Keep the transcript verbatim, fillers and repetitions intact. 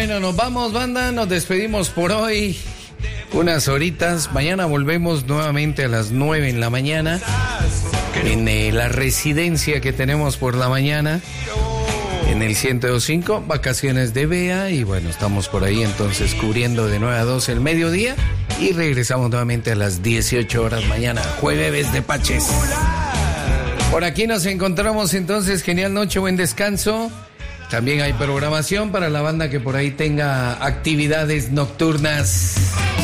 Bueno, nos vamos, banda, nos despedimos por hoy. Unas horitas, mañana volvemos nuevamente a las nueve en la mañana en eh, la residencia que tenemos por la mañana en el ciento dos punto cinco, vacaciones de Bea, y bueno, estamos por ahí entonces cubriendo de nueve a doce el mediodía y regresamos nuevamente a las dieciocho horas mañana, jueves de Paches. Por aquí nos encontramos entonces, genial noche, buen descanso. También hay programación para la banda que por ahí tenga actividades nocturnas.